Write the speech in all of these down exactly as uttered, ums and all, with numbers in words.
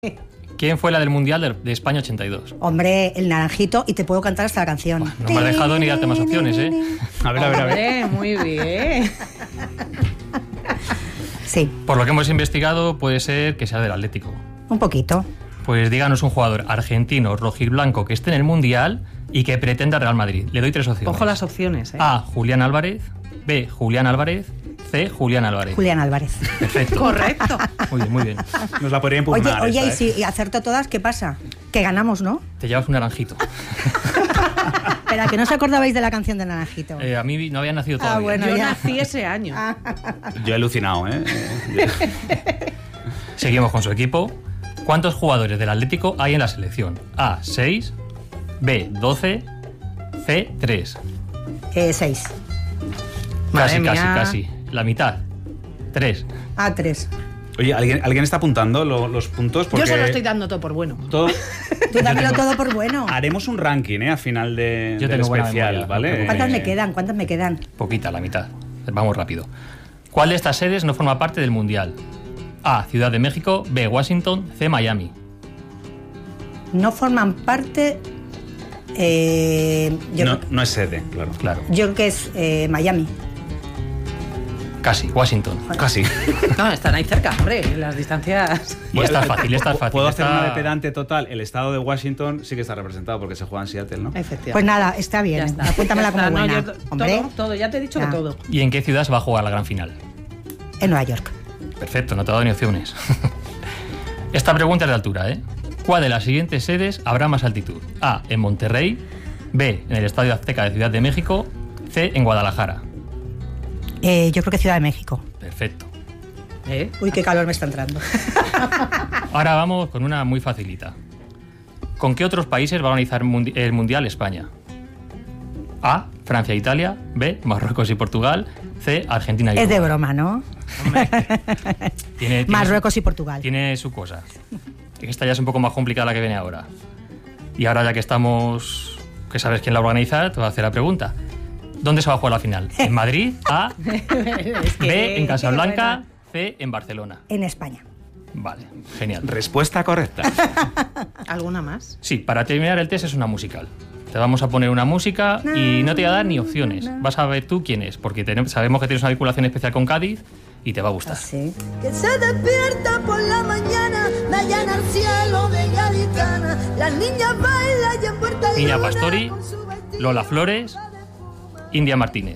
¿Quién fue la del Mundial de, de España ochenta y dos? Hombre, el Naranjito, y te puedo cantar hasta la canción. Bueno, no me ha dejado ni darte más opciones, ¿eh? A ver, a ver, a ver. Muy bien. Sí. Por lo que hemos investigado, puede ser que sea del Atlético. Un poquito. Pues díganos un jugador argentino, rojiblanco, que esté en el Mundial y que pretenda Real Madrid. Le doy tres opciones. Ojo las opciones, ¿eh? A. Julián Álvarez. B. Julián Álvarez. C. Julián Álvarez. Julián Álvarez. Perfecto. Correcto. Muy bien, muy bien. Nos la podría impugnar. Oye, oye, esta, y ¿eh? si acerto todas, ¿qué pasa? Que ganamos, ¿no? Te llevas un naranjito. Espera, que no os acordabais de la canción del Naranjito. Eh, a mí no había nacido Ah, todavía. bueno. Yo ya. nací ese año. Yo he alucinado, ¿eh? Seguimos con su equipo. ¿Cuántos jugadores del Atlético hay en la selección? A. seis. B. doce. C. tres. Eh, seis. Madre Casi, casi, mía. casi. La mitad. tres. A, tres. Oye, ¿alguien, ¿alguien está apuntando lo- los puntos? Porque Yo se lo estoy dando todo por bueno. todo- Tú dámelo todo por bueno. haremos un ranking, ¿eh? A final de, Yo del tengo buena especial, memoria, no ¿vale? te ¿Cuántas Eh, me quedan? ¿Cuántas me quedan? Poquita, la mitad. Vamos rápido. ¿Cuál de estas sedes no forma parte del Mundial? A. Ciudad de México. B. Washington. C. Miami. No forman parte... Eh, yo, No, creo, no es sede, claro. Claro. yo creo que es eh, Miami. Casi. Washington. Casi. No, están ahí cerca, hombre, las distancias. Y esta es fácil, esta es fácil. Puedo hacer esta- una de pedante total. El estado de Washington sí que está representado porque se juega en Seattle, ¿no? Efectivamente. Pues nada, está bien. Ya está. Apúntamela Ya como está. No, buena. yo- Hombre, todo, todo, ya te he dicho Ya. que todo. ¿Y en qué ciudad se va a jugar la gran final? en Nueva York. Perfecto, no te he dado ni opciones. Esta pregunta es de altura, ¿eh? ¿Cuál de las siguientes sedes habrá más altitud? A. En Monterrey. B. En el Estadio Azteca de Ciudad de México. C. En Guadalajara. Eh, yo creo que Ciudad de México. Perfecto. ¿Eh? Uy, qué calor me está entrando. Ahora vamos con una muy facilita. ¿Con qué otros países va a organizar mundi- el Mundial España? A. Francia e Italia. B. Marruecos y Portugal. C. Argentina y Es de Uruguay. broma, ¿no? Tiene, tiene Marruecos su, y Portugal. Tiene su cosa. Esta ya es un poco más complicada la que viene ahora. Y ahora ya que estamos... que sabes quién la va a organizar, te voy a hacer la pregunta. ¿Dónde se va a jugar la final? ¿En Madrid? A. Es que- B. En Casablanca. qué C. En Barcelona. En España. Vale, genial. Respuesta correcta. buena. ¿Alguna más? Sí, para terminar el test es una musical. Te vamos a poner una música y no te voy a dar ni opciones. Vas a ver tú quién es, porque tenemos- sabemos que tienes una vinculación especial con Cádiz y te va a gustar. Sí. Que se despierta por la mañana, la llana al cielo de Galicana, las niñas bailan y en Puerta Niña Luna Pastori, con su vestido Lola Flores, India Martínez.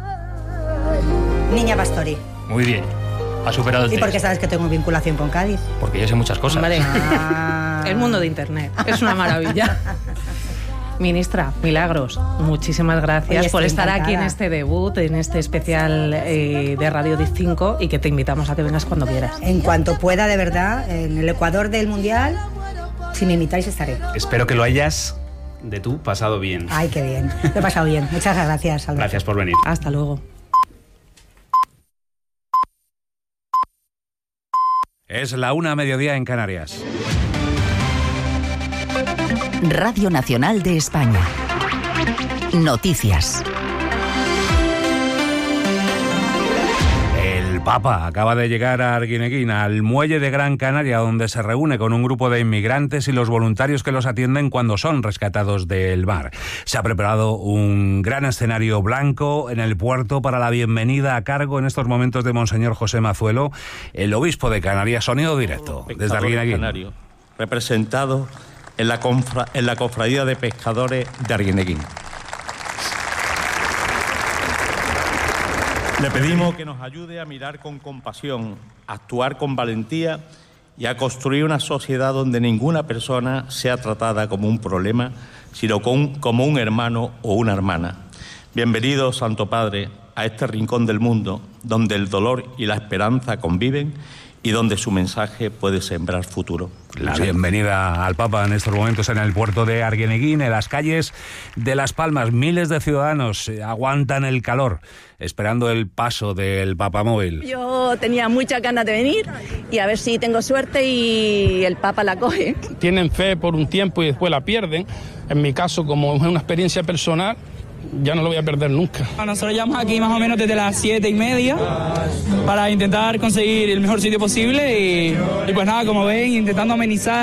Niña Pastori. Muy bien, ha superado el ¿Y test. por qué sabes que tengo vinculación con Cádiz? Porque yo sé muchas cosas. Hombre, Ah. el mundo de Internet. Es una maravilla. Ministra, Milagros, muchísimas gracias Oye, por estoy estar aquí en encantada. este debut, en este especial eh, de Radio diez cinco y que te invitamos a que vengas cuando quieras. En cuanto pueda, de verdad, en el Ecuador del Mundial, si me invitáis estaré. Espero que lo hayas, de tú, pasado bien. Ay, qué bien. Lo he pasado bien. Muchas gracias, Alberto. Gracias por venir. Hasta luego. Es la una a mediodía en Canarias. Radio Nacional de España. Noticias. El Papa acaba de llegar a Arguineguín, al muelle de Gran Canaria, donde se reúne con un grupo de inmigrantes y los voluntarios que los atienden cuando son rescatados del mar. Se ha preparado un gran escenario blanco en el puerto para la bienvenida a cargo en estos momentos de Monseñor José Mazuelo, el obispo de Canarias. Sonido directo desde Pescadores Arguineguín. canarios, representados en la, confra- en la cofradía de pescadores de Arguineguín. Le pedimos que nos ayude a mirar con compasión, a actuar con valentía y a construir una sociedad donde ninguna persona sea tratada como un problema, sino con- como un hermano o una hermana. Bienvenido, Santo Padre, a este rincón del mundo, donde el dolor y la esperanza conviven y donde su mensaje puede sembrar futuro. La bienvenida al Papa en estos momentos en el puerto de Arguineguín, en las calles de Las Palmas. Miles de ciudadanos eh, aguantan el calor, esperando el paso del papamóvil. Yo tenía muchas ganas de venir y a ver si tengo suerte y el Papa la coge. Tienen fe por un tiempo y después la pierden. En mi caso, como es una experiencia personal, ya no lo voy a perder nunca. Nosotros llevamos aquí más o menos desde las siete y media para intentar conseguir el mejor sitio posible y, y pues nada, como ven, intentando amenizar